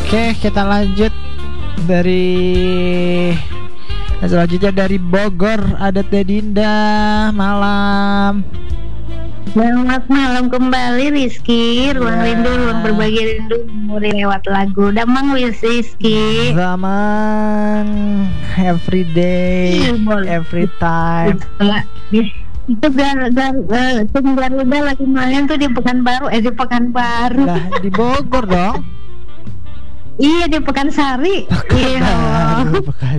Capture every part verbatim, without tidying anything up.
Oke, kita lanjut dari selanjutnya dari Bogor ada Teh Dinda. Malam. Selamat malam kembali Rizky. Ruang Ya. rindu, ruang berbagi rindu memori lewat lagu Damang Wis Rizky. Zaman every day, Ih, boleh. every time. Itu gar gar eh, tim Garuda lagi main tuh di Pekanbaru, eh di Pekanbaru. Lah di Bogor dong. Iya di Pekansari. Iya. Baru Pekan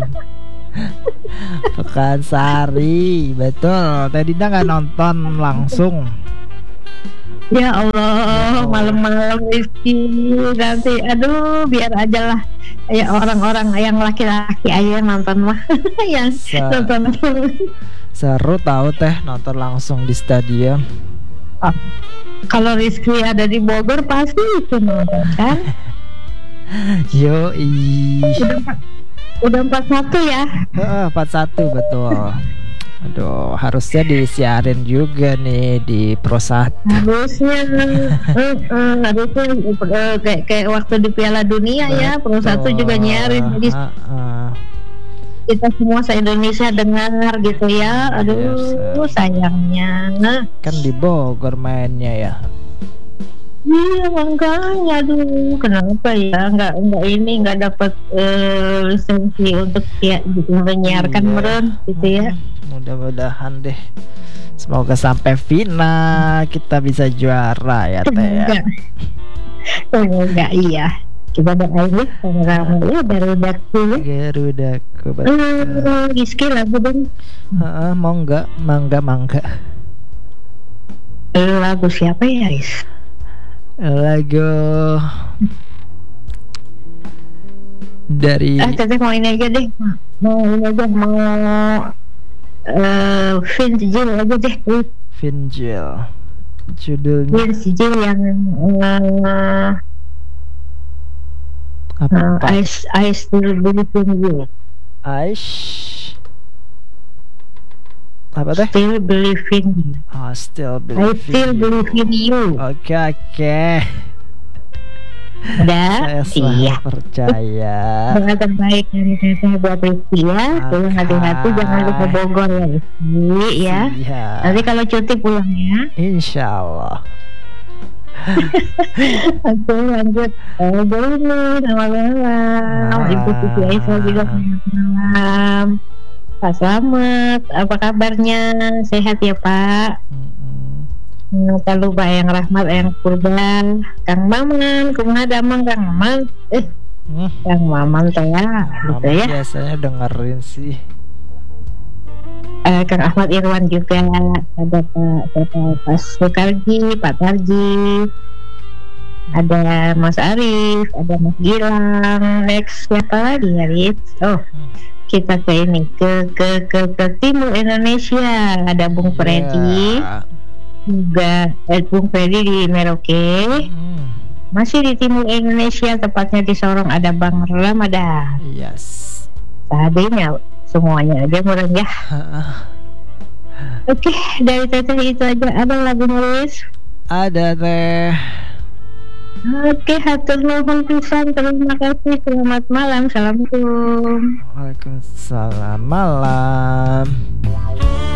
Pekansari, betul. Teh Dinda nggak nonton langsung. Ya Allah, malam-malam Rizky nanti, aduh biar aja lah ya orang-orang yang laki-laki aja nonton mah yang Se- nonton. Seru tahu Teh nonton langsung di stadion. Oh, kalau Rizky ada di Bogor pasti itu nonton kan? Yo ih. Udah empat- udah empat satu ya. empat satu betul. Aduh, harusnya disiarin juga nih di Pro satu. Harusnya, eh, eh, harusnya eh, kayak kayak waktu di Piala Dunia ya, Pro satu juga nyarin. Jadi Heeh. kita semua se-Indonesia dengar gitu ya. Aduh, Yes, sayangnya. Nah, kan di Bogor mainnya ya. iya makanya, aduh, kenapa ya nggak nggak ini nggak dapat eh, lisensi untuk ya gitu, menyiarkan Iya. meren gitu ya. Mudah-mudahan deh. Semoga sampai final kita bisa juara ya Teh ya. Enggak, enggak iya. Kita doain ya sama-sama ya dari dulu. Garudaku betul. Eh, Rizky lagu dong. Heeh, mau nggak? Mangga mangga. Eh, lagu siapa ya, Riz? Lagu dari Ah, teteh mau ini aja deh. Mau ini aja, mau eh Vince Gill aja deh. Vinjil. Judulnya Vince Gill yang eh, apa? Uh, Pak? I, I still believe in you. Aish. Apa teh? Still believe in you. Oh, still I believe still in you. believe in you. Oke oke. Udah, Saya selalu iya. percaya. Doa terbaik dari saya buat Rizky ya. Pulang hati-hati, jangan lupa Bogor ya Rizky ya. Iya. Nanti kalau cuti pulang ya. Insya Allah. Oke lanjut. Eh, jadi nih selamat malam. Ibu Siti Aisyah juga selamat malam. Pak Slamet, apa kabarnya? Sehat ya Pak? Mm-mm. Nggak lupa yang Rahmat, yang Kurban, Kang Maman, kumaha damang Kang Maman, eh Hmm. Kang Maman teh ya, gitu Mama ya. biasanya dengerin sih. Eh, Kang Ahmad Irwan juga, ada Pak siapa, Pak Sukarji, Pak Tarji, ada Mas Arif, ada Mas Gilang, next siapa lagi ya Rit? Oh, Hmm. kita ke ini ke ke ke, ke timur Indonesia, ada Bung Freddy. Iya. Juga eh, Bung Freddy di Merauke, Mm. masih di timur Indonesia, tepatnya di Sorong ada Bang Ramadan. Yes. Tadinya semuanya aja murah ya. Oke, dari Teteh itu aja. Ada lagu nulis. Ada teh. Oke, hatur nuhun pisan, terima kasih. Selamat malam, assalamualaikum. Waalaikumsalam malam.